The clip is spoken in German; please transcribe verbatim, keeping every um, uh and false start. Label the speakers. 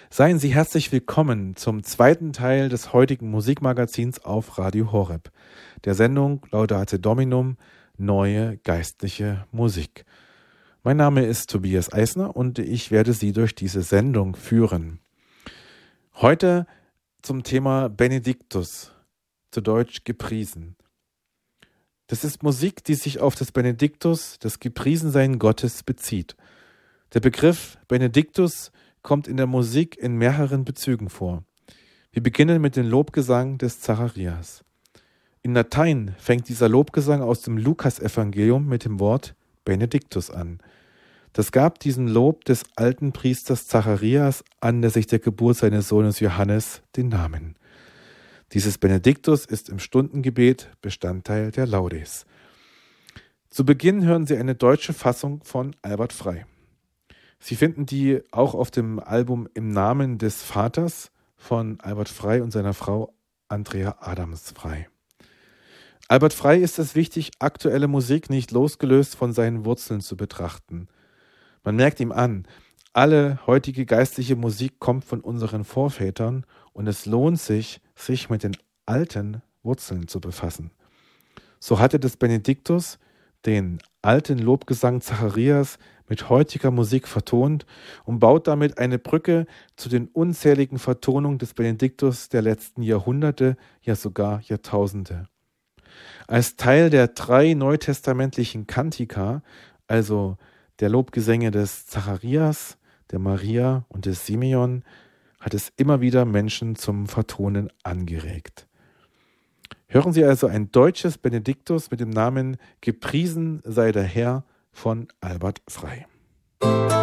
Speaker 1: Seien Sie herzlich willkommen zum zweiten Teil des heutigen Musikmagazins auf Radio Horeb, der Sendung Laudate Dominum, neue geistliche Musik. Mein Name ist Tobias Eisner und ich werde Sie durch diese Sendung führen. Heute zum Thema Benediktus, zu Deutsch gepriesen. Das ist Musik, die sich auf das Benediktus, das Gepriesensein Gottes, bezieht. Der Begriff Benediktus kommt in der Musik in mehreren Bezügen vor. Wir beginnen mit dem Lobgesang des Zacharias. In Latein fängt dieser Lobgesang aus dem Lukasevangelium mit dem Wort Benediktus an. Das gab diesem Lob des alten Priesters Zacharias anlässlich der Geburt seines Sohnes Johannes den Namen. Dieses Benediktus ist im Stundengebet Bestandteil der Laudes. Zu Beginn hören Sie eine deutsche Fassung von Albert Frei. Sie finden die auch auf dem Album Im Namen des Vaters von Albert Frei und seiner Frau Andrea Adams Frei. Albert Frei ist es wichtig, aktuelle Musik nicht losgelöst von seinen Wurzeln zu betrachten. Man merkt ihm an, alle heutige geistliche Musik kommt von unseren Vorvätern und es lohnt sich, sich mit den alten Wurzeln zu befassen. So hatte das Benediktus den alten Lobgesang Zacharias mit heutiger Musik vertont und baut damit eine Brücke zu den unzähligen Vertonungen des Benediktus der letzten Jahrhunderte, ja sogar Jahrtausende. Als Teil der drei neutestamentlichen Kantika, also der Lobgesänge des Zacharias, der Maria und des Simeon, hat es immer wieder Menschen zum Vertonen angeregt. Hören Sie also ein deutsches Benediktus mit dem Namen Gepriesen sei der Herr von Albert Frei.